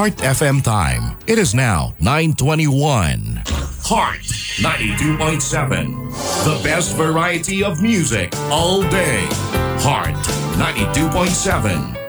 Heart FM time. It is now 9:21. Heart 92.7. The best variety of music all day. Heart 92.7.